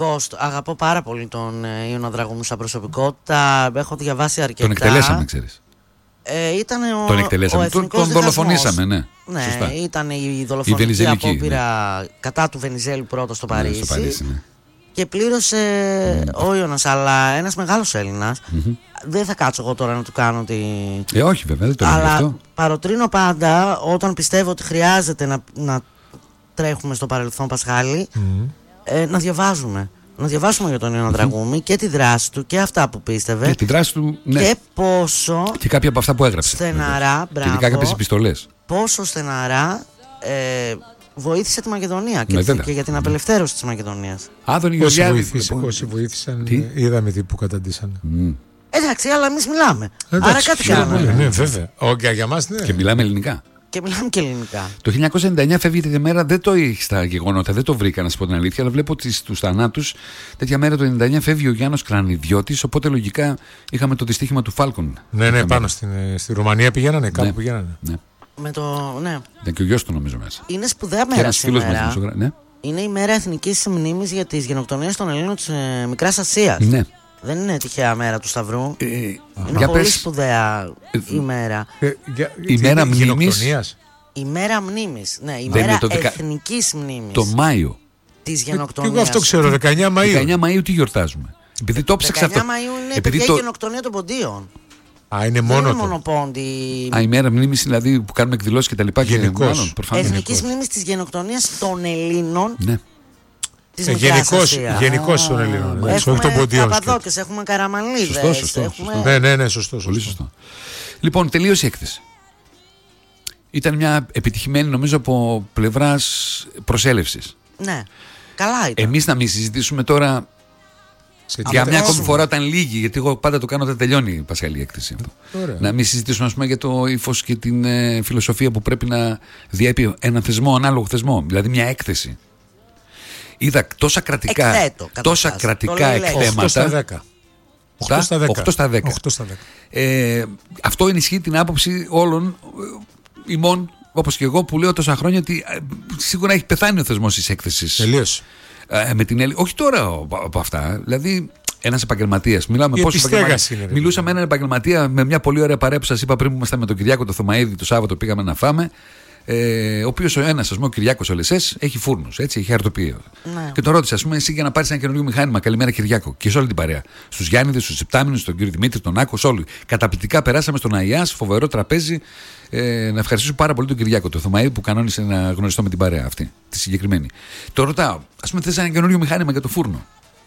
Αγαπώ πάρα πολύ τον Ιωνα Δραγούμη σαν προσωπικότητα. Έχω διαβάσει αρκετά. Τον εκτελέσαμε, ξέρεις. Ήταν τον εκτελέσαμε. Τον δολοφονήσαμε, ναι. Ναι, σωστά. Ήταν η δολοφονική απόπειρα κατά του Βενιζέλου πρώτο στο Παρίσι. Ναι, στο Παρίσι, ναι. Και πλήρωσε ο Ιωνας, αλλά ένας μεγάλος Έλληνας. Δεν θα κάτσω εγώ τώρα να του κάνω όχι βέβαια, δεν το λέω αλλά αυτό. παροτρύνω πάντα όταν πιστεύω ότι χρειάζεται να τρέχουμε στο παρελθόν, Πασχάλη, να διαβάζουμε. Να διαβάσουμε για τον Ιωνα Δραγούμη και τη δράση του και αυτά που πίστευε. Και τη δράση του, ναι. Και πόσο. Και κάποια από αυτά που έγραψε. Στεναρά, μπράβο. Και ειδικά κάποιες επιστολές. Πόσο στεναρά βοήθησε τη Μακεδονία και για την απελευθέρωση της Μακεδονίας. Άδωνη Γεωργιάδη. Όσοι βοήθησαν, είδαμε τι που καταντήσανε. Εντάξει, αλλά εμείς μιλάμε. Άρα κάτι κάνουμε. Ναι, βέβαια. Για μας, ναι. Και μιλάμε ελληνικά. Και μιλάμε και ελληνικά. Το 1999 φεύγει τη μέρα, δεν το έχει στα γεγονότα, δεν το βρήκα να σου πω την αλήθεια, αλλά βλέπω ότι στους θανάτους τέτοια μέρα το 1999 φεύγει ο Γιάννος Κρανιδιώτης, οπότε λογικά είχαμε το δυστύχημα του Φάλκον. Ναι, πάνω στη Ρουμανία πηγαίνανε, κάπου πηγαίνανε. Ναι. Ναι. Ήταν και ο γιος του νομίζω μέσα. Είναι σπουδαία μέρα σήμερα. Ναι. Είναι η μέρα εθνικής μνήμης για τις γενοκτονίες των Ελλήνων της Μικράς Ασίας. Ναι. Δεν είναι τυχαία μέρα του Σταυρού. Είναι πολύ σπουδαία ημέρα. Ημέρα μνήμης. Ημέρα μνήμης. Ναι, ημέρα εθνικής μνήμης. Το Μάιο. Της γενοκτονίας. Εγώ αυτό ξέρω, 19 Μαΐου. 19 Μαΐου τι γιορτάζουμε? Επειδή το ψάξα αυτό. 19 Μαΐου είναι η γενοκτονία των Ποντίων. Είναι μόνο. Δεν είναι μονοπόντι. Ημέρα μνήμης δηλαδή που κάνουμε εκδηλώσεις και τα λοιπά. Γενικώς. Εθνικής μνήμης της γενοκτονίας των Ελλήνων. Ναι. Γενικώς των Ελλήνων. Έχουμε Καπαδόκες, έχουμε Καραμανλίδες. Σωστό. Ναι, σωστό. Πολύ σωστό. Λοιπόν, τελείωσε η έκθεση. Ήταν μια επιτυχημένη νομίζω από πλευράς προσέλευσης. Ναι, καλά ήταν. Εμείς να μην συζητήσουμε τώρα για μια ακόμη φορά όταν λίγη, γιατί εγώ πάντα το κάνω όταν τελειώνει η Πασχαλή έκθεση. Να μην συζητήσουμε ας πούμε, για το ύφος και την φιλοσοφία που πρέπει να διέπει έναν θεσμό, ανάλογο θεσμό, δηλαδή μια έκθεση. Είδα τόσα κρατικά εκθέματα. 8 στα 10. Αυτό ενισχύει την άποψη όλων ημών, όπως και εγώ, που λέω τόσα χρόνια ότι σίγουρα έχει πεθάνει ο θεσμός της έκθεσης. Τελείως. Όχι τώρα από αυτά. Δηλαδή, ένας επαγγελματίας. Μιλούσα με έναν επαγγελματία με μια πολύ ωραία παρέα που σας είπα πριν που ήμασταν με τον Κυριάκο το Θωμαίδη το Σάββατο πήγαμε να φάμε. Ο οποίος ο Κυριάκος ο Λεσές έχει φούρνους, έτσι, έχει αρτοπείο. Ναι. Και τον ρώτησα, ας πούμε, εσύ για να πάρεις ένα καινούργιο μηχάνημα, καλημέρα Κυριάκο, και σε όλη την παρέα. Στους Γιάννηδες, στους Επτάμινους, τον κύριο Δημήτρη, τον Άκο, όλοι. Καταπληκτικά περάσαμε στον ΑΙΑΣ, φοβερό τραπέζι. Να ευχαριστήσω πάρα πολύ τον Κυριάκο, το Θωμαίδη που κανόνισε να γνωριστώ με την παρέα αυτή, τη συγκεκριμένη. Το ρωτάω, ας πούμε, θες ένα καινούργιο μηχάνημα για το φούρνο.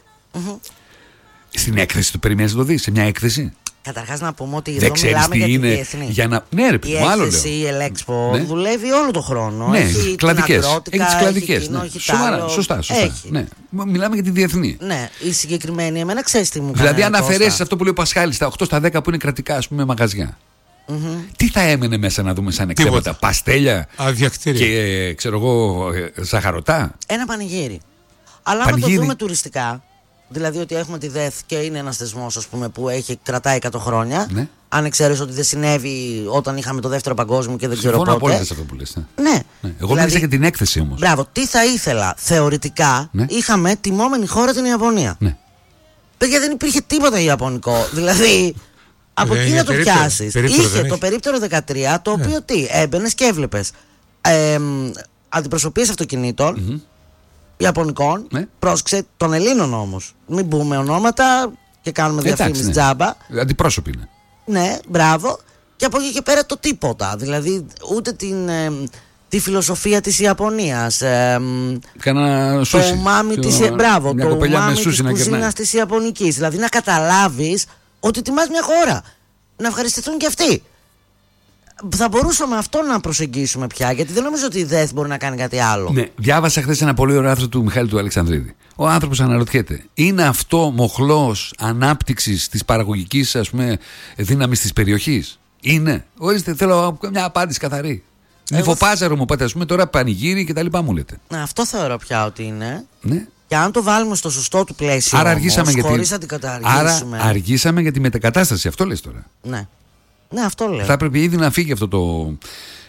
Στην έκθεση του περιμένεις να το δεις, σε μια έκθεση. Καταρχάς να πούμε ότι εδώ μιλάμε για τη διεθνή. Ναι, ρε, η έκθεση, η Ελέξπο δουλεύει όλο τον χρόνο. Ναι, έχει κλαδικές. Έχει τις κλαδικές. Ναι. Σοβαρά, σωστά. Ναι. Μιλάμε για τη διεθνή. Ναι, η συγκεκριμένη, εμένα ξέρεις τι μου κάνει. Δηλαδή, αν αφαιρέσεις αυτό που λέει ο Πασχάλης, τα 8 στα 10 που είναι κρατικά, ας πούμε, μαγαζιά. Τι θα έμενε μέσα να δούμε σαν εκθέματα? Παστέλια και ξέρω εγώ, ζαχαρωτά. Ένα πανηγύρι. Αλλά άμα το δούμε τουριστικά. Δηλαδή ότι έχουμε τη ΔΕΘ και είναι ένας θεσμός ας πούμε, που κρατάει 100 χρόνια. Ναι. Αν ξέρεις ότι δεν συνέβη όταν είχαμε το δεύτερο παγκόσμιο και δεν ξέρω πότε. Συμφωνώ απόλυτα σε αυτό που λες. Ναι. Εγώ μίλησα για την έκθεση όμως. Μπράβο, τι θα ήθελα. Θεωρητικά είχαμε τιμόμενη χώρα την Ιαπωνία. Ναι. Παιδιά, δεν υπήρχε τίποτα ιαπωνικό. Δηλαδή από εκεί να το πιάσεις. Είχε το περίπτερο 13 το οποίο τι, έμπαινες και έβλεπες αντιπροσωπείες αυτοκινήτων. Ιαπωνικών, πρόσεξε, των Ελλήνων όμως. Μην πούμε ονόματα και κάνουμε διαφήμιση τζάμπα. Αντιπρόσωποι είναι. Ναι, μπράβο. Και από εκεί και πέρα το τίποτα. Δηλαδή ούτε τη φιλοσοφία της Ιαπωνίας. Κάνα σούσι. Το umami της κουζίνας της Ιαπωνικής. Δηλαδή να καταλάβεις ότι τιμάς μια χώρα. Να ευχαριστηθούν και αυτοί. Θα μπορούσαμε αυτό να προσεγγίσουμε πια, γιατί δεν νομίζω ότι η ΔΕΘ μπορεί να κάνει κάτι άλλο. Ναι, διάβασα χθες ένα πολύ ωραίο άρθρο του Μιχάλη του Αλεξανδρίδη. Ο άνθρωπος αναρωτιέται, είναι αυτό μοχλός ανάπτυξης της παραγωγικής δύναμης της περιοχής? Είναι. Ορίστε, θέλω μια απάντηση καθαρή. Νυφοπάζαρο μου πάτε, τώρα πανηγύρι και τα λοιπά μου λέτε. Αυτό θεωρώ πια ότι είναι. Ναι. Και αν το βάλουμε στο σωστό του πλαίσιο, άρα αργήσαμε χωρίς να την καταργήσουμε. Άρα αργήσαμε για τη μετακατάσταση, αυτό λες τώρα. Ναι. Ναι, αυτό λέω. Θα έπρεπε ήδη να φύγει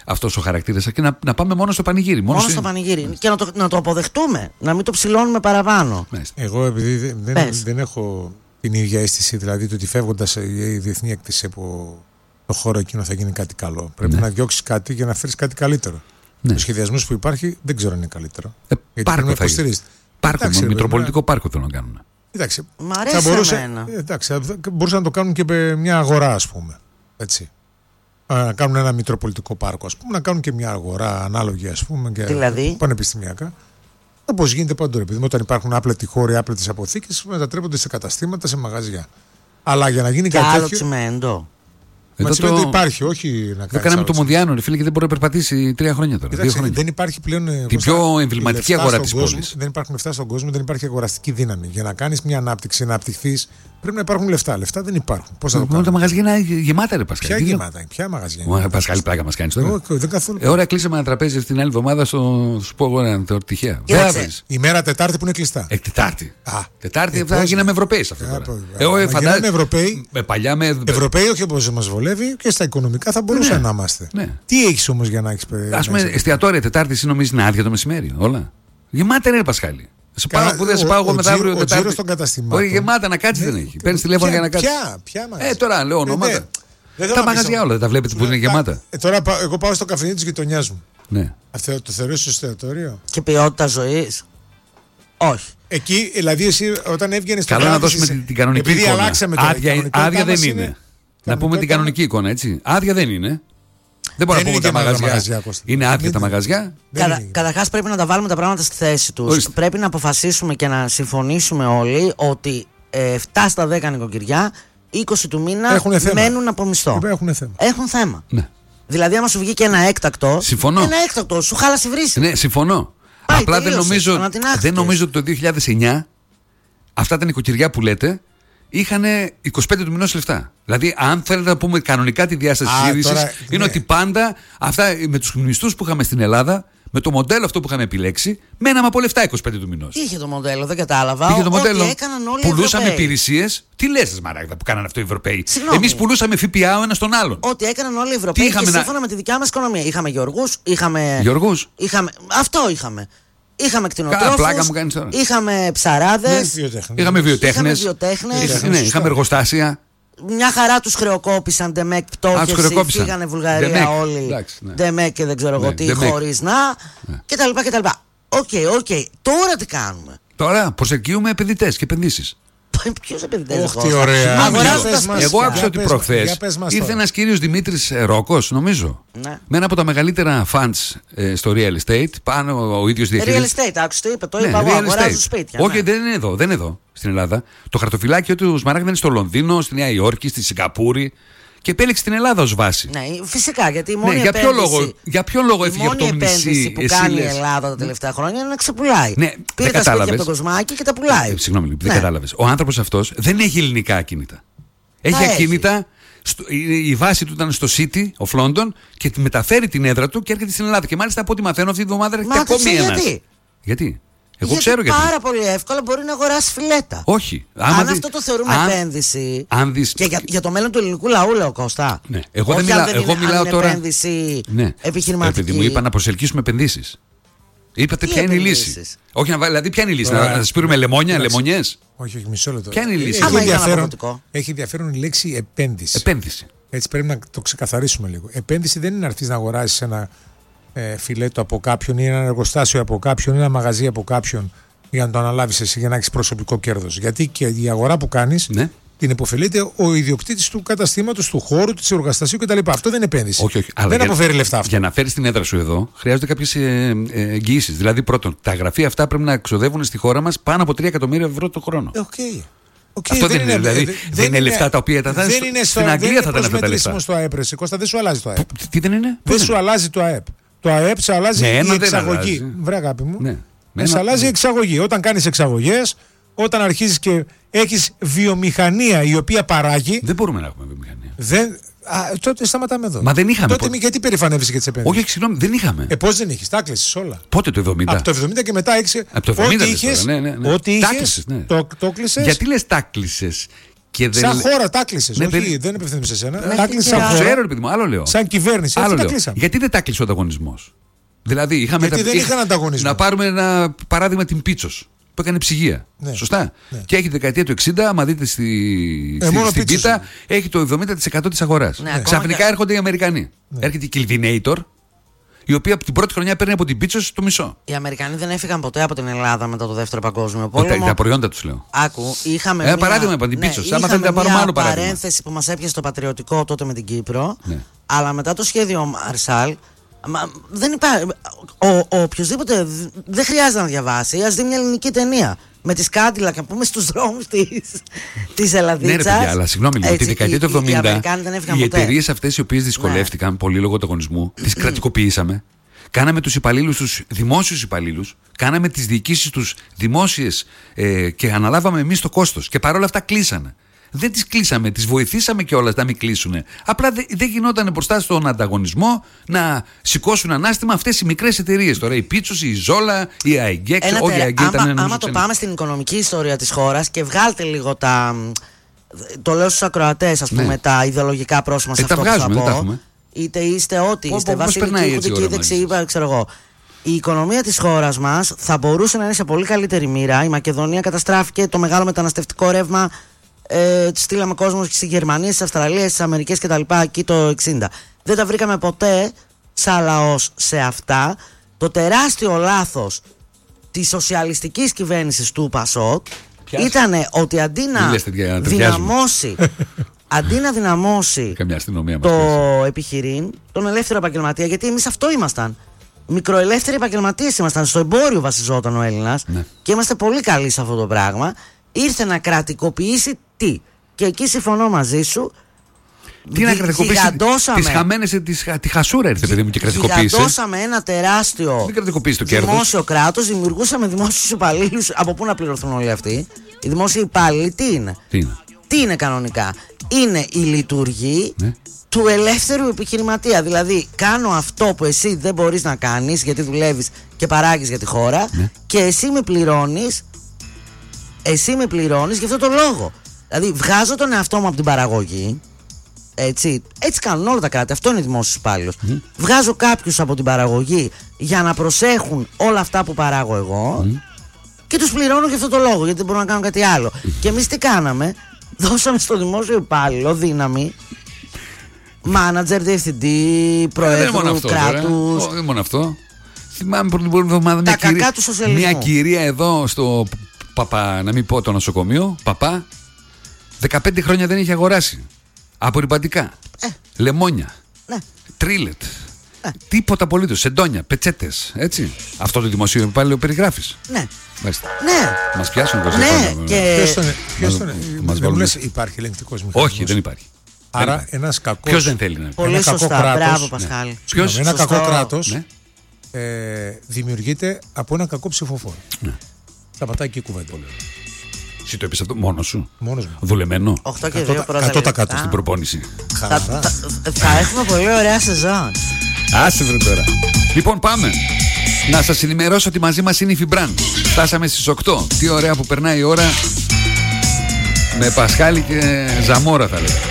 αυτός ο χαρακτήρας και να πάμε μόνο στο πανηγύρι. Μόνο στο πανηγύρι. Και να το αποδεχτούμε, να μην το ψηλώνουμε παραπάνω. Εγώ επειδή δεν έχω την ίδια αίσθηση, δηλαδή το ότι φεύγοντας η διεθνή έκθεση από το χώρο εκείνο θα γίνει κάτι καλό. Πρέπει να διώξεις κάτι για να φέρεις κάτι καλύτερο. Ο σχεδιασμός που υπάρχει δεν ξέρω αν είναι καλύτερο. Πάρκο θα γίνει. Πάρκο, Μητροπολιτικό πάρκο θέλουν να κάνουν. Εντάξει, μ' αρέσει εμένα. Μπορούσαν να το κάνουν και με μια αγορά, ας πούμε. Έτσι. Να κάνουν ένα Μητροπολιτικό πάρκο, ας πούμε, να κάνουν και μια αγορά ανάλογη, ας πούμε, και δηλαδή πανεπιστημιακά. Όπως γίνεται παντού, επειδή όταν υπάρχουν άπλετοι χώροι, άπλετες αποθήκες, μετατρέπονται σε καταστήματα, σε μαγαζιά. Αλλά για να γίνει και κάτι άλλο τέτοιο. Τσιμέντο. Μα τσιμέντο υπάρχει, όχι να κάνει. Το κάναμε το Μοδιάνο, φίλε, και δεν μπορεί να περπατήσει 3 χρόνια τώρα. Κοιτάξτε, 2 χρόνια. Δεν υπάρχει πλέον. Την πιο εμβληματική αγορά της πόλης. Δεν υπάρχουν λεφτά στον κόσμο, δεν υπάρχει αγοραστική δύναμη. Για να κάνεις μια ανάπτυξη, να αναπτυχθείς, πρέπει να υπάρχουν λεφτά. Λεφτά δεν υπάρχουν. Πώς θα το κάνουμε? Τα μαγαζιά είναι γεμάτα, ρε Πασχάλη. Ποια γεμάτα, ποια μαγαζιά είναι? Πασχάλη, πλάκα μας κάνεις τώρα. Δεν καθόλου. Ωραία, κλείσαμε ένα τραπέζι την άλλη εβδομάδα στο. Σου πω εγώ ένα τυχαία. Η μέρα Τετάρτη που είναι κλειστά. Τετάρτη. Τετάρτη θα γίναμε Ευρωπαίοι σε αυτό. Εγώ φαντάζομαι Ευρωπαίοι. Ευρωπαίοι, όχι όπως μας βολεύει και στα οικονομικά θα μπορούσαν να είμαστε. Τι έχεις όμως για να έχεις παιδί? Ας πούμε, εστιατόρια Τετάρτη, εσύ νομίζεις είναι άδεια το μεσημέρι, όλα. Γεμάτα είναι, Πασχάλη. Που δεν σε πάω εγώ μετά αύριο Τετάρτη. Όχι, γεμάτα να κάτσει δεν έχει. Παίρνεις τηλέφωνο για να κάτσει. Ποια μαγαζιά? Τώρα λέω ονόματα. Τα μαγαζιά όλα δεν τα βλέπετε που είναι γεμάτα. Τώρα εγώ πάω στο καφενείο της γειτονιάς μου. Ναι. Αυτό το θεωρείς εστιατόριο? Και ποιότητα ζωής? Όχι. Εκεί, δηλαδή, εσύ όταν έβγαινες στο καλό να δώσουμε την κανονική εικόνα. Επειδή αλλάξαμε τώρα. Άδεια δεν είναι. Να πούμε την κανονική εικόνα, έτσι. Άδεια δεν είναι. Δεν μπορούμε να πούμε τα μαγαζιά. Είναι άδεια τα μαγαζιά. Καταρχάς πρέπει να τα βάλουμε τα πράγματα στη θέση τους. Πρέπει να αποφασίσουμε και να συμφωνήσουμε όλοι ότι 7 στα 10 νοικοκυριά 20 του μήνα μένουν από μισθό. Έχουν θέμα. Ναι. Δηλαδή, άμα σου βγει και ένα έκτακτο. Συμφωνώ. Ένα έκτακτο, σου χάλασε βρύση. Ναι, συμφωνώ. Πάει, απλά δεν νομίζω ότι το 2009 αυτά τα νοικοκυριά που λέτε είχαν 25 του μηνός λεφτά. Δηλαδή, αν θέλετε να πούμε κανονικά τη διάσταση της είδησης, είναι ότι πάντα αυτά με τους μισθούς που είχαμε στην Ελλάδα, με το μοντέλο αυτό που είχαμε επιλέξει, μέναμε από λεφτά 25 του μηνός. Είχε το μοντέλο, δεν κατάλαβα. Είχε το μοντέλο. Έκαναν όλοι πουλούσαμε υπηρεσίες. Τι λες, Μαράγδα, που κάνανε αυτό οι Ευρωπαίοι? Εμείς πουλούσαμε ΦΠΑ ο ένας τον άλλον. Ό,τι έκαναν όλοι οι Ευρωπαίοι. Και σύμφωνα με τη δικιά μας οικονομία. Είχαμε γεωργούς, αυτό είχαμε. Είχαμε κτηνοτρόφους, είχαμε ψαράδες, είχαμε βιοτέχνες, είχαμε εργοστάσια. Μια χαρά τους χρεοκόπησαν ντεμεκ πτώχευση, φύγανε Βουλγαρία όλοι, ντεμεκ και δεν ξέρω εγώ τι, χωρίς να, κτλ. Οκ. Τώρα τι κάνουμε? Τώρα προσελκύουμε επενδυτές και επενδύσεις. Ποιους επενδυτές? Τι ωραία. Εγώ άκουσα ότι προχθές ήρθε ένας κύριος Δημήτρης Ρόκος, νομίζω, με ένα από τα μεγαλύτερα funds στο real estate. Πάνω ο ίδιος διαχειρίζεται. Real estate, άκουσα, το είπα εγώ, αγοράζω σπίτια. Όχι, δεν είναι εδώ στην Ελλάδα. Το χαρτοφυλάκιο του Σμαράγδα είναι στο Λονδίνο, στη Νέα Υόρκη, στη Σιγκαπούρη. Και επέλεξε την Ελλάδα ως βάση. Ναι, φυσικά, γιατί η μόνη για ποιο λόγο έφυγε από το επένδυση που κάνει η Ελλάδα τα τελευταία χρόνια είναι να ξεπουλάει. Πήρε τα σπίτια από το κοσμάκι και τα πουλάει. Συγγνώμη, δεν κατάλαβες. Ο άνθρωπος αυτός δεν έχει ελληνικά ακίνητα. Έχει ακίνητα, η βάση του ήταν στο City of London και μεταφέρει την έδρα του και έρχεται στην Ελλάδα. Και μάλιστα από ό,τι μαθαίνω αυτή τη βδομάδα έρχεται ακόμη ένας. Γιατί? Εγώ ξέρω γιατί. Πάρα πολύ εύκολα μπορεί να αγοράσει φιλέτα. Όχι. Αν αυτό το θεωρούμε επένδυση. Και για το μέλλον του ελληνικού λαού, λέω Κώστα. Ναι. Εγώ μιλάω τώρα. Επένδυση επιχειρηματική. Επειδή μου είπα να προσελκύσουμε επενδύσεις. Είπατε ποια είναι η λύση. Όχι, δηλαδή ποια είναι η λύση. Να σας πήρουμε λεμονιές. Όχι, μισό λεπτό. Ποια είναι η λύση? Έχει ενδιαφέρον η λέξη επένδυση. Έτσι πρέπει να το ξεκαθαρίσουμε λίγο. Επένδυση δεν είναι να έρθεις να αγοράσεις ένα φιλέτο από κάποιον ή ένα εργοστάσιο από κάποιον ή ένα μαγαζί από κάποιον για να το αναλάβεις εσύ για να έχεις προσωπικό κέρδος. Γιατί και η αγορά που κάνεις την υποφελείται ο ιδιοκτήτης του καταστήματος, του χώρου, της εργοστασίου κτλ. Αυτό δεν είναι επένδυση. Όχι. Δεν αποφέρει λεφτά αυτό. Για να φέρεις την έδρα σου εδώ χρειάζονται κάποιες εγγυήσεις. Δηλαδή, πρώτον, τα γραφεία αυτά πρέπει να ξοδεύουν στη χώρα μας πάνω από 3 εκατομμύρια ευρώ το χρόνο. Αυτό δεν είναι, δηλαδή, δεν είναι λεφτά τα οποία θα στην Αγγλία θα ήταν αυτά τα λεφτά. Στο ΑΕΠ, Κώστα, δεν σου αλλάζει το ΑΕΠ. Τι δεν είναι? Δεν σου αλλάζει το ΑΕΠ. Το ΑΕΠ σε αλλάζει η εξαγωγή. Βρε αγάπη μου. Σε αλλάζει η εξαγωγή. Όταν κάνεις εξαγωγές, όταν αρχίζεις και έχεις βιομηχανία η οποία παράγει. Δεν μπορούμε να έχουμε βιομηχανία. Τότε σταματάμε εδώ. Μα δεν είχαμε. Τότε γιατί περηφανεύεσαι για τις επένδυσεις? Όχι, συγγνώμη, δεν είχαμε. Πώς δεν είχες? Τα κλείσεις όλα. Πότε το 70? Από το 70 και μετά έχεις. Από το 70 ό,τι είχες. Το κλείσες. Γιατί λες τα κλείσες? Σαν χώρα τα κλείσες. Ναι, όχι, δεν απευθύνομαι σε σένα. Τα κλείσες σαν χώρα. Ξέρω, παιδί μου, άλλο λέω. Σαν κυβέρνηση. Άλλο λέω. Γιατί δεν τα κλείσε ο ανταγωνισμός? Δηλαδή, γιατί δεν είχαν ανταγωνισμό. Να πάρουμε ένα παράδειγμα, την Πίτσος, που έκανε ψυγεία. Ναι. Σωστά. Ναι. Και έχει τη δεκαετία του 60, άμα δείτε στην πίτα, έχει το 70% της αγοράς. Ναι, ξαφνικά έρχονται οι Αμερικανοί. Ναι. Έρχεται η Kilvinator, η οποία από την πρώτη χρονιά παίρνει από την Πίτσος το μισό. Οι Αμερικανοί δεν έφυγαν ποτέ από την Ελλάδα μετά το δεύτερο παγκόσμιο πόλεμο. Τα προϊόντα τους λέω. Άκου, είχαμε ένα παράδειγμα από την Πίτσος. Άμα θέλετε να πάρουμε άλλο παράδειγμα. Παρένθεση που μας έπιασε το πατριωτικό τότε με την Κύπρο. Ναι. Αλλά μετά το σχέδιο Μαρσάλ. Δεν υπάρχει. Οποιοδήποτε δεν χρειάζεται να διαβάσει. Ας δει μια ελληνική ταινία. Με τη Σκάντιλακ, να πούμε, στους δρόμους της Ελλαδίτσας. Ναι, ρε παιδιά, αλλά συγγνώμη λίγο. Τη δεκαετία του 70 οι εταιρείες αυτές οι οποίες δυσκολεύτηκαν πολύ λόγω του αγωνισμού, τις κρατικοποιήσαμε. Κάναμε τους υπαλλήλους τους δημόσιους υπαλλήλους. Κάναμε τις διοικήσεις τους δημόσιες και αναλάβαμε εμείς το κόστος. Και παρόλα αυτά κλείσανε. Δεν τις κλείσαμε, τις βοηθήσαμε κιόλας να μην κλείσουν. Απλά δεν γινόταν μπροστά στον ανταγωνισμό να σηκώσουν ανάστημα αυτές οι μικρές εταιρείες. Τώρα η Πίτσος, η Ζόλα, η ΑΕΓΚΕ, όλοι οι ΑΕΓΚΕ ήταν. Άμα το πάμε στην οικονομική ιστορία της χώρας και βγάλτε λίγο τα. Το λέω στους ακροατές, ας πούμε, τα ιδεολογικά πρόσημα σε αυτό που θα πω. Είτε είστε ό,τι είστε, βασιλική, κουδική, δεξί, ξέρω εγώ. Η οικονομία της χώρας μας θα μπορούσε να είναι σε πολύ καλύτερη μοίρα. Η Μακεδονία καταστράφηκε, το μεγάλο μεταναστευτικό ρεύμα. Στείλαμε κόσμο στη Γερμανία, στις Αυστραλίες, στις Αμερικές κτλ. Εκεί το 60. Δεν τα βρήκαμε ποτέ σαν λαός σε αυτά. Το τεράστιο λάθος της σοσιαλιστικής κυβέρνησης του ΠΑΣΟΚ ήταν ότι αντί να δυναμώσει το επιχειρήν, τον ελεύθερο επαγγελματία, γιατί εμείς αυτό ήμασταν. Μικροελεύθεροι επαγγελματίες ήμασταν. Στο εμπόριο βασιζόταν ο Έλληνας, ναι. Και είμαστε πολύ καλοί σε αυτό το πράγμα. Ήρθε να κρατικοποιήσει τι? Και εκεί συμφωνώ μαζί σου. Τι να κρατικοποιήσει? Τις χαμένες, τη χασούρα ήρθε, παιδί μου, και κρατικοποίησε. Γιγαντώσαμε ένα τεράστιο δημόσιο κράτος, δημιουργούσαμε δημόσιους υπαλλήλους. Από πού να πληρωθούν όλοι αυτοί? Οι δημόσιοι υπάλληλοι τι είναι? Τι είναι κανονικά? Είναι η λειτουργή, ναι, του ελεύθερου επιχειρηματία. Δηλαδή, κάνω αυτό που εσύ δεν μπορείς να κάνεις, γιατί δουλεύεις και παράγεις για τη χώρα, ναι, και εσύ με πληρώνεις. Εσύ με πληρώνεις για αυτό το λόγο. Δηλαδή, βγάζω τον εαυτό μου από την παραγωγή. Έτσι κάνουν όλα τα κράτη. Αυτό είναι δημόσιος υπάλληλος. Βγάζω κάποιους από την παραγωγή για να προσέχουν όλα αυτά που παράγω εγώ, και τους πληρώνω για αυτό το λόγο, γιατί δεν μπορούν να κάνουν κάτι άλλο. Και εμείς τι κάναμε? Δώσαμε στο δημόσιο υπάλληλο δύναμη. Μάνατζερ, διευθυντή, προέδρου κράτους. Δεν μόνο αυτό. Θυμάμαι πριν την προηγούμενη εβδομάδα μια κυρία εδώ στο Παπά, να μην πω το νοσοκομείο, Παπά, 15 χρόνια δεν είχε αγοράσει απορριπαντικά, λεμόνια, ναι, τρίλετ, τίποτα απολύτως, σεντόνια, πετσέτες, έτσι. Αυτό το δημοσίο υπάλληλο περιγράφεις? Ναι. Μάλιστα. Ναι. Μας πιάσουν 20 χρόνια. Ποιος τον υπάρχει ελεγκτικός μηχανισμός? Όχι, δεν υπάρχει. Άρα ένας κακός. Ποιος δεν θέλει να υπάρχει? Πολύ σωστά, μπράβο Πασχάλη. Ένα κακό κράτος δημιουργείται από ένα κακό ψηφοφόρο. Σταματάει εκεί η κουβέντα. Εσύ το είπες αυτό μόνος σου? Μόνος μου. Δουλεμένο? 8 και 2 100% στην προπόνηση. Θα έχουμε πολύ ωραία σεζόν. Άσε βρε τώρα. Λοιπόν, πάμε. Να σας ενημερώσω ότι μαζί μας είναι η Φιμπράν. Φτάσαμε στις 8. Τι ωραία που περνάει η ώρα με Πασχάλη και Ζαμόρα, θα λέγαμε.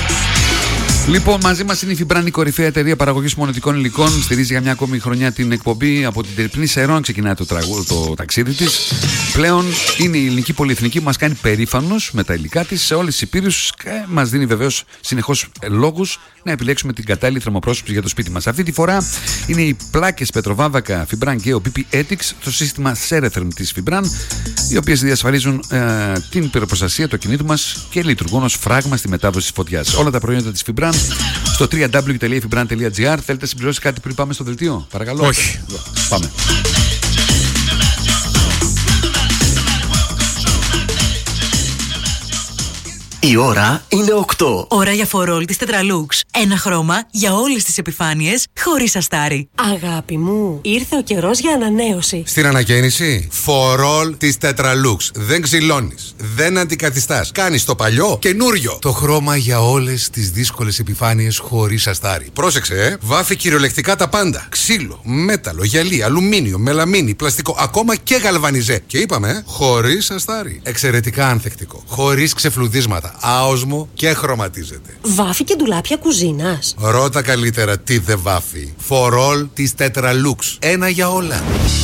Λοιπόν, μαζί μας είναι η Φιμπράν, η κορυφαία εταιρεία παραγωγής μονοτικών υλικών. Στηρίζει για μια ακόμη χρονιά την εκπομπή. Από την Τερπνή Σερών ξεκινάει το ταξίδι της. Πλέον είναι η ελληνική πολυεθνική που μας κάνει περήφανος με τα υλικά της σε όλες τις υπήρους και μας δίνει βεβαίως συνεχώς λόγους να επιλέξουμε την κατάλληλη θερμοπρόσωψη για το σπίτι μας. Αυτή τη φορά είναι οι πλάκες Πετροβάβακα Φιμπράν και ο PP Ethics, το σύστημα Ceretherm της Φιμπράν, οι οποίες διασφαλίζουν την υπεροπροστασία του ακινήτου μας και λειτουργούν ως φράγμα στη μετάδοση της φωτιάς. Όλα τα προϊόντα της Φιμπράν στο www.fibran.gr. Θέλετε να συμπληρώσετε κάτι πριν πάμε στο δελτίο? Παρακαλώ. Όχι. Πάμε. Η ώρα είναι 8. Ώρα για φορόλ της Tetralux. Ένα χρώμα για όλες τις επιφάνειες, χωρίς αστάρι. Αγάπη μου, ήρθε ο καιρός για ανανέωση. Στην ανακαίνιση, φορόλ της Tetralux. Δεν ξυλώνεις, δεν αντικαθιστάς. Κάνεις το παλιό καινούριο. Το χρώμα για όλες τις δύσκολες επιφάνειες, χωρίς αστάρι. Πρόσεξε, βάφει κυριολεκτικά τα πάντα. Ξύλο, μέταλλο, γυαλί, αλουμίνιο, μελαμίνι, πλαστικό, ακόμα και γαλβανιζέ. Και είπαμε, χωρίς αστάρι. Εξαιρετικά ανθεκτικό, χωρίς ξεφλουδίσματα. άοσμο και χρωματίζεται. Βάφει και ντουλάπια κουζίνας. Ρώτα καλύτερα τι δεν βάφει. For all της Tetralux. Ένα για όλα.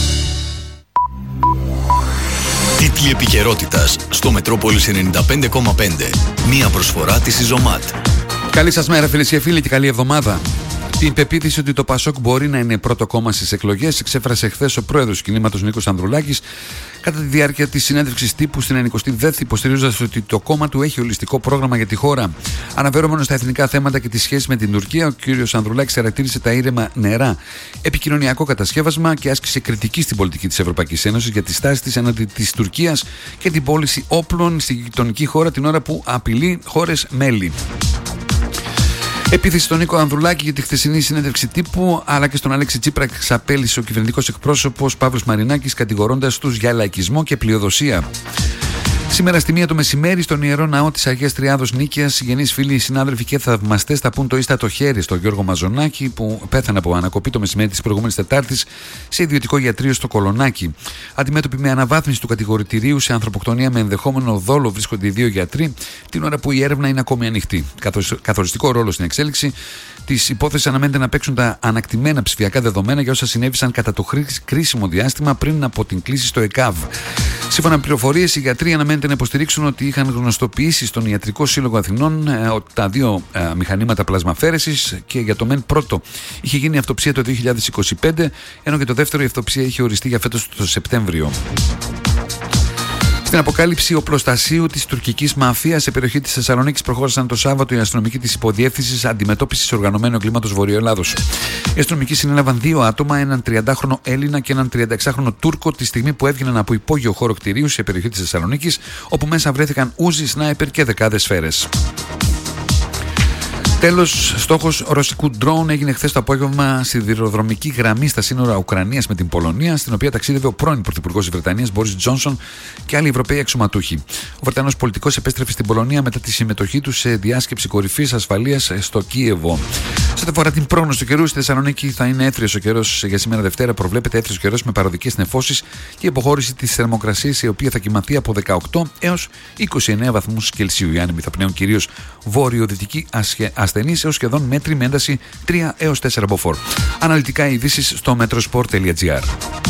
Τίτλοι επικαιρότητας στο Μετρόπολης 95,5. Μία προσφορά της Ιζωμάτ. Καλή σας μέρα, φίλες και φίλοι, και καλή εβδομάδα. Την πεποίθηση ότι το ΠΑΣΟΚ μπορεί να είναι πρώτο κόμμα στις εκλογές εξέφρασε χθες ο πρόεδρος του κινήματος Νίκος Ανδρουλάκης κατά τη διάρκεια της συνέντευξης τύπου στην 92η, υποστηρίζοντας ότι το κόμμα του έχει ολιστικό πρόγραμμα για τη χώρα. Αναφερόμενος στα εθνικά θέματα και τις σχέσεις με την Τουρκία, ο κ. Ανδρουλάκης χαρακτήρισε τα ήρεμα νερά επικοινωνιακό κατασκεύασμα και άσκησε κριτική στην πολιτική της Ευρωπαϊκής Ένωσης για τη στάση της έναντι της Τουρκίας και την πώληση όπλων στη γειτονική χώρα την ώρα που απειλεί χώρες μέλη. Επίθεση στον Νίκο Ανδρουλάκη για τη χθεσινή συνέντευξη τύπου, αλλά και στον Αλέξη Τσίπρα εξαπέλυσε ο κυβερνητικός εκπρόσωπος Παύλος Μαρινάκης, κατηγορώντας τους για λαϊκισμό και πλειοδοσία. Σήμερα στη 1 το μεσημέρι, στον Ιερό Ναό της Αγίας Τριάδος Νίκαιας, συγγενείς, φίλοι, συνάδελφοι και θαυμαστές θα πούν το ίστατο χέρι στον Γιώργο Μαζονάκη, που πέθανε από ανακοπή το μεσημέρι της προηγούμενης Τετάρτης σε ιδιωτικό ιατρείο στο Κολονάκι. Αντιμέτωποι με αναβάθμιση του κατηγορητηρίου σε ανθρωποκτονία με ενδεχόμενο δόλο βρίσκονται οι δύο γιατροί, την ώρα που η έρευνα είναι ακόμη ανοιχτή. Καθοριστικό ρόλο στην εξέλιξη της υπόθεσης αναμένεται να παίξουν τα ανακτημένα ψηφιακά δεδομένα για όσα συνέβησαν κατά το κρίσιμο διάστημα πριν από την κλήση στο ΕΚΑΒ. Σύμφωνα με πληροφορίες, οι γιατροί αναμένεται να υποστηρίξουν ότι είχαν γνωστοποιήσει στον Ιατρικό Σύλλογο Αθηνών τα δύο μηχανήματα πλασμαφέρεσης και για το μεν πρώτο είχε γίνει η αυτοψία το 2025, ενώ και το δεύτερο η αυτοψία είχε οριστεί για φέτος το Σεπτέμβριο. Στην αποκάλυψη οπλοστασίου της τουρκικής μαφίας σε περιοχή της Θεσσαλονίκης προχώρησαν το Σάββατο οι αστυνομικοί της Υποδιεύθυνσης Αντιμετώπισης Οργανωμένου Εγκλήματος Βορειοελλάδος. Οι αστυνομικοί συνέλαβαν δύο άτομα, έναν 30χρονο Έλληνα και έναν 36χρονο Τούρκο, τη στιγμή που έβγαιναν από υπόγειο χώρο κτηρίου σε περιοχή της Θεσσαλονίκης, όπου μέσα βρέθηκαν ούζι, σνάιπερ και δεκάδες σφαίρες. Τέλος, στόχος ρωσικού ντρόουν έγινε χθες το απόγευμα στη σιδηροδρομική γραμμή στα σύνορα Ουκρανίας με την Πολωνία, στην οποία ταξίδευε ο πρώην Πρωθυπουργός της Βρετανίας Μπόρις Τζόνσον και άλλοι Ευρωπαίοι αξιωματούχοι. Ο Βρετανός πολιτικός επέστρεφε στην Πολωνία μετά τη συμμετοχή του σε διάσκεψη κορυφής ασφαλείας στο Κίεβο. Σε ό,τι αφορά την πρόγνωση του καιρού, στη Θεσσαλονίκη θα είναι έθριος ο καιρός για σήμερα Δευτέρα. Προβλέπεται έθριος καιρός με παροδικές νεφώσεις και υποχώρηση της θερμοκρασίας, η οποία θα κοιμαθεί από 18 έως 29 βαθμούς Κελσίου. Οι άνεμοι θα πνέουν κυρίως βόρειο-δυτική ασθενής έως σχεδόν μέτρη με ένταση 3 έως 4 μποφόρ. Αναλυτικά ειδήσεις στο metrosport.gr.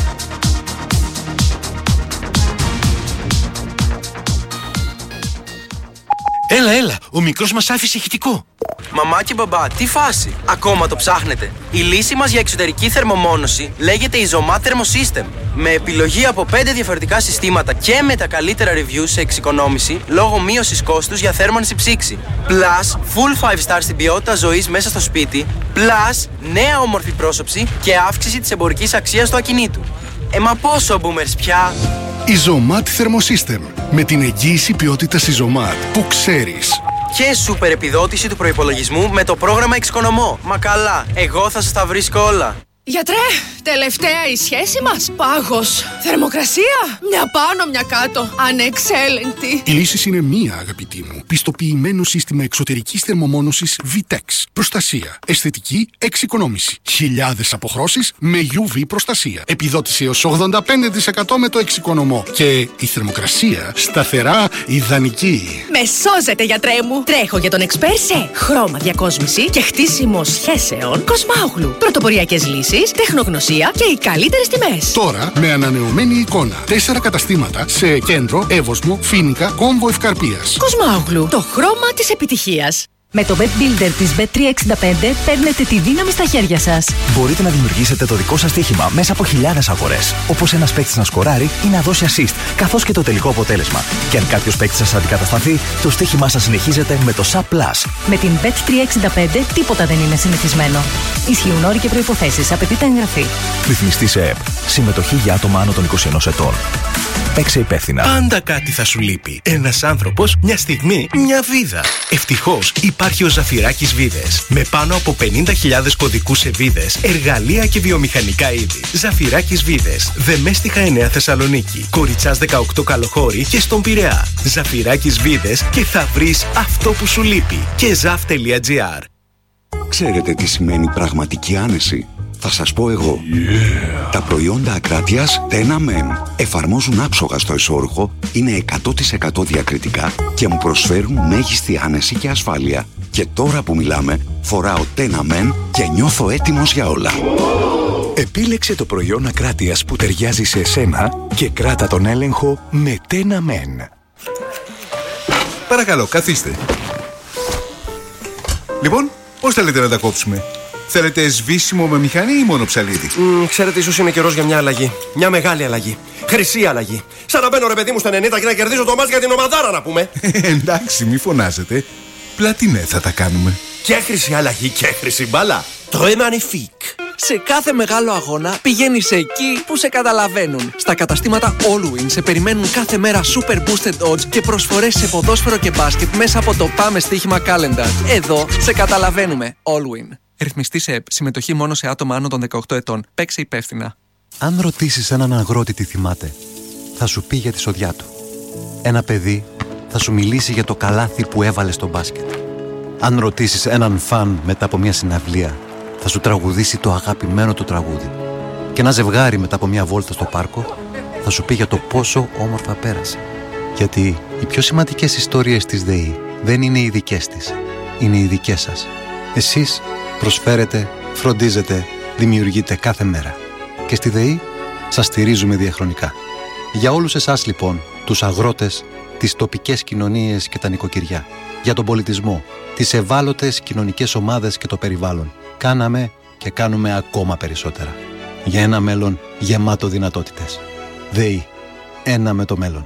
Έλα, ο μικρός μας άφησε ηχητικό. Μαμά και μπαμπά, τι φάση, ακόμα το ψάχνετε? Η λύση μας για εξωτερική θερμομόνωση λέγεται Izomat Thermosystem. Με επιλογή από 5 διαφορετικά συστήματα και με τα καλύτερα reviews σε εξοικονόμηση λόγω μείωσης κόστους για θέρμανση ψήξη. Plus, full 5 star στην ποιότητα ζωής μέσα στο σπίτι. Plus, νέα όμορφη πρόσωψη και αύξηση της εμπορικής αξίας του ακινήτου. Μα πόσο boomers πια? Izomat Thermosystem. Με την εγγύηση ποιότητας Izomat που ξέρεις. Και σούπερ επιδότηση του προϋπολογισμού με το πρόγραμμα Εξοικονομώ. Μα καλά, εγώ θα σας τα βρίσκω όλα. Γιατρέ, τελευταία η σχέση μας. Πάγος. Θερμοκρασία. Μια πάνω, μια κάτω. Ανεξέλεγκτη. Η λύση είναι μία, αγαπητή μου. Πιστοποιημένο σύστημα εξωτερικής θερμομόνωσης Vitex. Προστασία. Αισθητική εξοικονόμηση. Χιλιάδες αποχρώσεις με UV προστασία. Επιδότηση έως 85% με το Εξοικονομώ. Και η θερμοκρασία σταθερά ιδανική. Με σώζετε, γιατρέ μου. Τρέχω για τον εξπέρ σε χρώμα διακόσμηση και χτίσιμο σχέσεων Κοσμάογλου. Πρωτοποριακές λύσεις, τεχνογνωσία και οι καλύτερες τιμές. Τώρα με ανανεωμένη εικόνα. 4 καταστήματα σε Κέντρο, Εύωσμο, Φοίνικα, Κόμβο Ευκαρπίας. Κοσμάογλου, το χρώμα της επιτυχίας. Με το Bet Builder της Bet365 παίρνετε τη δύναμη στα χέρια σας. Μπορείτε να δημιουργήσετε το δικό σας στοίχημα μέσα από χιλιάδες αγορές. Όπως ένας παίκτης να σκοράρει ή να δώσει assist, καθώς και το τελικό αποτέλεσμα. Και αν κάποιος παίκτης σας αντικατασταθεί, το στοίχημά σας συνεχίζεται με το SAP Plus. Με την Bet365 τίποτα δεν είναι συνηθισμένο. Ισχύουν όροι και προϋποθέσεις. Απαιτείται εγγραφή. Ρυθμιστή σε ΕΠ. Συμμετοχή για άτομα άνω των 21 ετών. Παίξε υπεύθυνα. Πάντα κάτι θα σου λείπει. Ένας άνθρωπος, μια στιγμή, μια βίδα. Ευτυχώς υπάρχει ο Ζαφυράκης Βίδες. Με πάνω από 50.000 κωδικούς σε βίδες, εργαλεία και βιομηχανικά είδη. Ζαφυράκης Βίδες. Δεμέστιχα 9 Θεσσαλονίκη. Κοριτσάς 18 Καλοχώρη και στον Πειραιά. Ζαφυράκης Βίδες και θα βρεις αυτό που σου λείπει. Και zaf.gr. Ξέρετε τι σημαίνει πραγματική άνεση? Θα σας πω εγώ. Τα προϊόντα Ακράτειας Τένα Men εφαρμόζουν άψογα στο εσώρουχο, είναι 100% διακριτικά και μου προσφέρουν μέγιστη άνεση και ασφάλεια. Και τώρα που μιλάμε, φοράω Τένα Men και νιώθω έτοιμος για όλα. Επίλεξε το προϊόν Ακράτειας που ταιριάζει σε εσένα και κράτα τον έλεγχο με Τένα Men. Παρακαλώ, καθίστε. Λοιπόν, πώς θέλετε να τα κόψουμε? Θέλετε σβήσιμο με μηχανή ή μόνο ψαλίδι? Ξέρετε, ίσως είναι καιρός για μια αλλαγή. Μια μεγάλη αλλαγή. Χρυσή αλλαγή. Σαν να μπαίνω ρε παιδί μου στα 90 και να κερδίζω το μάτς για την ομαδάρα, να πούμε. Εντάξει, μη φωνάζετε. Πλατινέ θα τα κάνουμε. Και χρυσή αλλαγή και χρυσή μπάλα. Très magnifique. Σε κάθε μεγάλο αγώνα πηγαίνεις εκεί που σε καταλαβαίνουν. Στα καταστήματα Allwin σε περιμένουν κάθε μέρα super boosted odds και προσφορές σε ποδόσφαιρο και μπάσκετ μέσα από το Πάμε Στοίχημα Calendar. Εδώ σε καταλαβαίνουμε. Allwin. Ρυθμιστή σε ΕΠ. Συμμετοχή μόνο σε άτομα άνω των 18 ετών. Παίξε υπεύθυνα. Αν ρωτήσεις έναν αγρότη τι θυμάται, θα σου πει για τη σοδιά του. Ένα παιδί θα σου μιλήσει για το καλάθι που έβαλε στο μπάσκετ. Αν ρωτήσεις έναν φαν μετά από μια συναυλία, θα σου τραγουδήσει το αγαπημένο του τραγούδι. Και ένα ζευγάρι μετά από μια βόλτα στο πάρκο θα σου πει για το πόσο όμορφα πέρασε. Γιατί οι πιο σημαντικές ιστορίες της ΔΕΗ δεν είναι οι δικές της, είναι οι δικές σας. Εσείς προσφέρετε, φροντίζετε, δημιουργείτε κάθε μέρα. Και στη ΔΕΗ σας στηρίζουμε διαχρονικά. Για όλους εσάς λοιπόν, τους αγρότες, τις τοπικές κοινωνίες και τα νοικοκυριά, για τον πολιτισμό, τις ευάλωτες κοινωνικές ομάδες και το περιβάλλον, κάναμε και κάνουμε ακόμα περισσότερα. Για ένα μέλλον γεμάτο δυνατότητες. ΔΕΗ. Ένα με το μέλλον.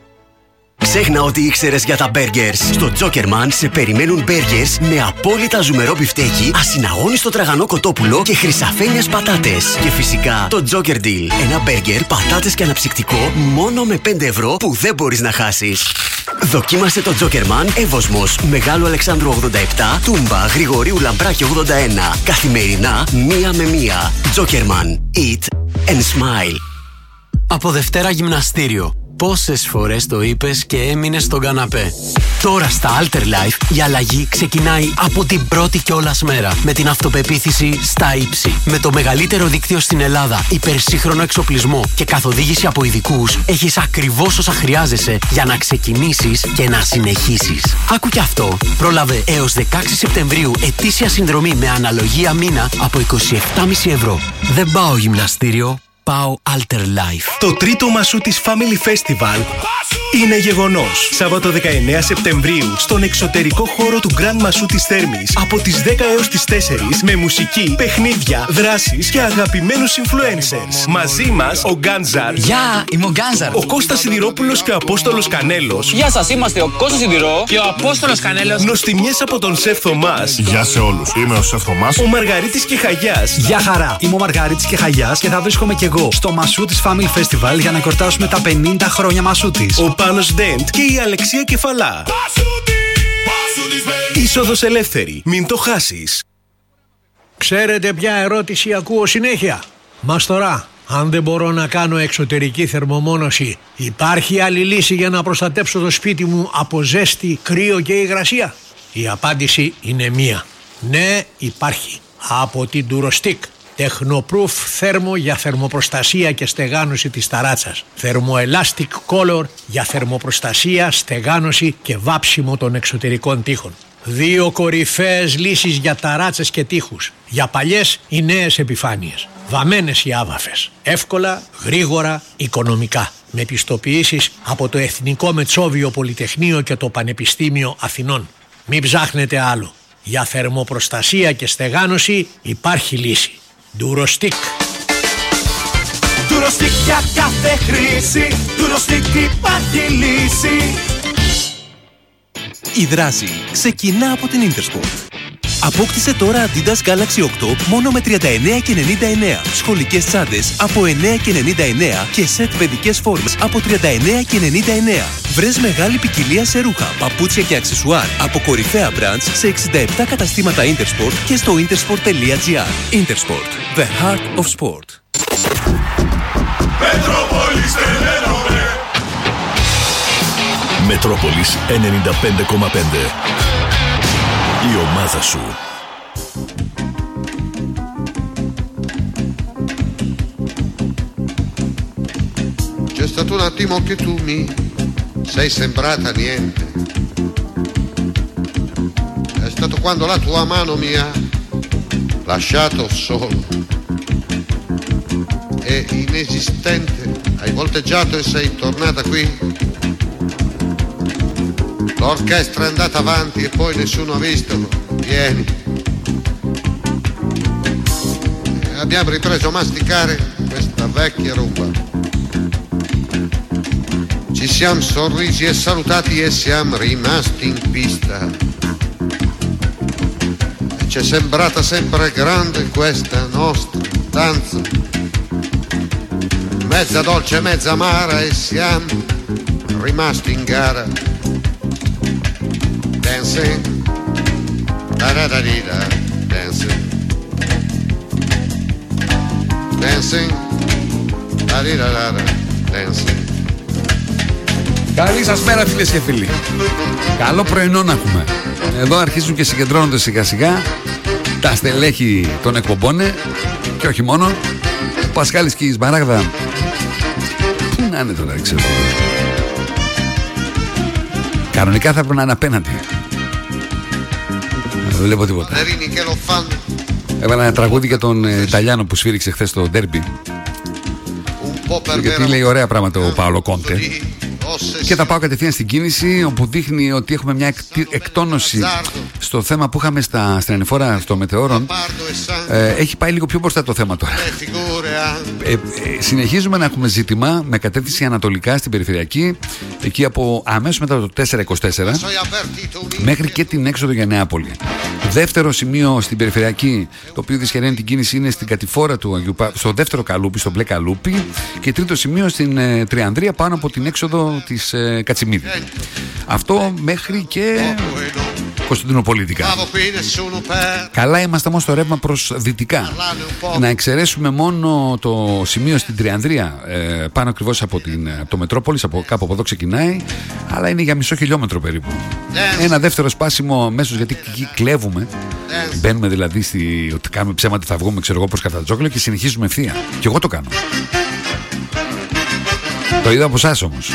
Ξέχνα ότι ήξερες για τα burgers. Στο Jokerman σε περιμένουν burgers με απόλυτα ζουμερό μπιφτέκι, ασυναγώνιστο τραγανό κοτόπουλο και χρυσαφένιες πατάτες. Και φυσικά το Joker Deal. Ένα burger, πατάτες και αναψυκτικό μόνο με 5 ευρώ που δεν μπορείς να χάσεις. Δοκίμασε το Jokerman Εύωσμος, Μεγάλου Αλεξάνδρου 87, Τούμπα, Γρηγορίου Λαμπράκη 81. Καθημερινά 1 με 1. Jokerman. Eat and smile. Από Δευτέρα γυμναστήριο. Πόσες φορές το είπες και έμεινες στον καναπέ? Τώρα στα Alter Life η αλλαγή ξεκινάει από την πρώτη κιόλας μέρα. Με την αυτοπεποίθηση στα ύψη. Με το μεγαλύτερο δίκτυο στην Ελλάδα, υπερσύγχρονο εξοπλισμό και καθοδήγηση από ειδικούς, έχεις ακριβώς όσα χρειάζεσαι για να ξεκινήσεις και να συνεχίσεις. Άκου κι αυτό. Πρόλαβε έως 16 Σεπτεμβρίου ετήσια συνδρομή με αναλογία μήνα από 27,5 ευρώ. Δεν πάω γυμναστήριο. Πάω Alter Life. Το τρίτο μασού της Family Festival είναι γεγονός. Σάββατο 19 Σεπτεμβρίου στον εξωτερικό χώρο του Grand Μασού της Θέρμης από τις 10 έως τις 4 με μουσική, παιχνίδια, δράσεις και αγαπημένους influencers. Μαζί μας ο Γκάντζαρ. Γεια, είμαι ο Γκάντζαρ. Ο Κώστας Σιδηρόπουλος και ο Απόστολος Κανέλος. Γεια σας, είμαστε ο Κώστας Σιδηρό και ο Απόστολος Κανέλος. Νοστιμιές από τον Σεφ Θωμάς. Γεια σε όλους, είμαι ο Σεφ Θωμάς. Ο Μαργαρίτης και Χαγιάς. Γεια χαρά, είμαι ο Μαργαρίτης και Χαγιάς και θα βρίσκομαι κι εγώ στο Μασού της Family Festival για να εορτάσουμε τα 50 χρόνια Μασού της. Ο Πάνος Ντέντ και η Αλεξία Κεφαλά. Είσοδος ελεύθερη. Μην το χάσεις. Ξέρετε ποια ερώτηση ακούω συνέχεια? Μας τώρα, αν δεν μπορώ να κάνω εξωτερική θερμομόνωση, υπάρχει άλλη λύση για να προστατέψω το σπίτι μου από ζέστη, κρύο και υγρασία? Η απάντηση είναι μία. Ναι, υπάρχει. Από την Durostick. Technoproof θέρμο για θερμοπροστασία και στεγάνωση της ταράτσας. Thermoelastic Color για θερμοπροστασία, στεγάνωση και βάψιμο των εξωτερικών τοίχων. 2 κορυφαίες λύσεις για ταράτσες και τοίχους. Για παλιές ή νέες επιφάνειες. Βαμμένες ή άβαφες. Εύκολα, γρήγορα, οικονομικά. Με πιστοποιήσεις από το Εθνικό Μετσόβιο Πολυτεχνείο και το Πανεπιστήμιο Αθηνών. Μην ψάχνετε άλλο. Για θερμοπροστασία και στεγάνωση υπάρχει λύση. Durostick. Durostick για κάθε χρήση. Durostick υπάρχει λύση. Η δράση ξεκινά από την Intersport. Απόκτησε τώρα Adidas Galaxy 8 μόνο με 39,99. Σχολικές τσάντες από 9,99 και σετ παιδικές φόρμες από 39,99. Βρες μεγάλη ποικιλία σε ρούχα, παπούτσια και αξεσουάρ από κορυφαία brands σε 67 καταστήματα Intersport και στο intersport.gr. Intersport. The heart of sport. Μετρόπολης τελένομαι. Μετρόπολης 95,5. Η ομάδα σου. stato un attimo che tu mi sei sembrata niente. È stato quando la tua mano mi ha lasciato solo e inesistente. Hai volteggiato e sei tornata qui. L'orchestra è andata avanti e poi nessuno ha visto. Vieni. E abbiamo ripreso a masticare questa vecchia rumba. Ci siamo sorrisi e salutati e siamo rimasti in pista. E ci è sembrata sempre grande questa nostra danza. Mezza dolce, mezza amara e siamo rimasti in gara. Dancing, da-da-da-di-da, dancing. Dancing, da-di-da-da-da, dancing. Καλή σας μέρα φίλες και φίλοι. Καλό πρωινό να έχουμε. Εδώ αρχίζουν και συγκεντρώνονται σιγά σιγά τα στελέχη των εκπομπών και όχι μόνο. Ο Πασχάλης και η Σμαράγδα. Πού να είναι τώρα, δεν ξέρω. Κανονικά θα πρέπει να είναι απέναντι. Δεν βλέπω τίποτα. Έβαλα ένα τραγούδι για τον Ιταλιάνο που σφύριξε χθες το ντέρμπι. Γιατί λέει ωραία πράγματα ο Πάολο Κόντε. Και θα πάω κατευθείαν στην κίνηση, όπου δείχνει ότι έχουμε μια εκτόνωση στο θέμα που είχαμε στην ανηφόρα στο Μετεώρον. Έχει πάει λίγο πιο μπροστά το θέμα τώρα. Συνεχίζουμε να έχουμε ζήτημα με κατεύθυνση ανατολικά στην περιφερειακή, εκεί από αμέσως μετά το 424 μέχρι και την έξοδο για Νεάπολη. Δεύτερο σημείο στην περιφερειακή, το οποίο δυσχεραίνει την κίνηση, είναι στην κατηφόρα του Αγίου στο δεύτερο καλούπι, στο μπλε καλούπι. Και τρίτο σημείο στην Τριανδρία, πάνω από την έξοδο της Κατσιμίδη. Αυτό μέχρι και Κωνσταντινοπολίτικα. Καλά είμαστε όμως στο ρεύμα προς δυτικά. Να εξαιρέσουμε μόνο το σημείο στην Τριανδρία, πάνω ακριβώς από το Μετρόπολης, κάπου από εδώ ξεκινάει, αλλά είναι για μισό χιλιόμετρο περίπου. Ένα δεύτερο σπάσιμο μέσος, γιατί εκεί κλέβουμε. Μπαίνουμε δηλαδή ότι κάνουμε ψέματα, θα βγούμε ξέρω εγώ προς Καφτατζόκλιο και συνεχίζουμε ευθεία. Και εγώ το κάνω. Το είδα από εσάς όμως.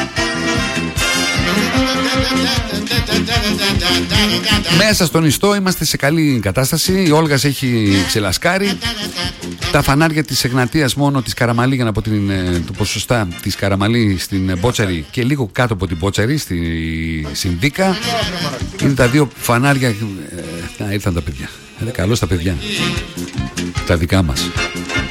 Μέσα στον ιστό είμαστε σε καλή κατάσταση. Η Όλγας έχει ξελασκάρει. Τα φανάρια της Εγνατίας, μόνο της Καραμαλή, για να πω το ποσοστά της Καραμαλή στην Μπότσαρη και λίγο κάτω από την Μπότσαρη στη Συνδίκα. Είναι τα δύο φανάρια. Ήρθαν τα παιδιά. Είναι καλώς τα παιδιά. Τα δικά μας.